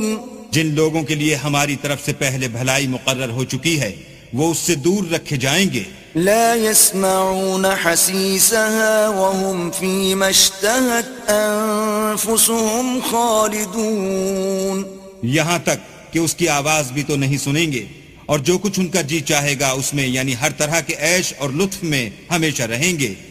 जिन लोगों के लिए हमारी तरफ से पहले भलाई मुकर्रर हो चुकी है वो उससे दूर रखे जाएंगे। ला यस्मऊन हसीसहा वहुम फीमा इश्तहत अनफुसुहुम खालिदून, यहाँ तक कि उसकी आवाज भी तो नहीं सुनेंगे और जो कुछ उनका जी चाहेगा उसमें यानी हर तरह के ऐश और लुत्फ में हमेशा रहेंगे।